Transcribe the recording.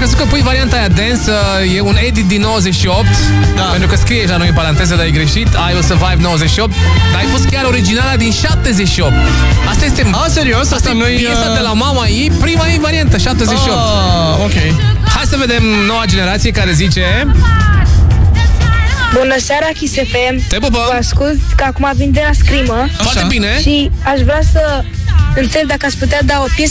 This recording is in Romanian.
crezut că pui varianta aia dance, e un edit din 98, pentru că scrie la noi în paranteză, dar e greșit. I Will Survive 98, dar ai pus chiar originala din 78. Asta este... serios? Asta e piesa de la mama ei, prima ei variantă, 78. Ok. Hai să vedem noua generație care zice... Bună seara, Kiss FM. Te pupăm. Vă ascult, că acum vin de la scrimă. Foarte bine. Și aș vrea să întreb dacă ați putea da o piesă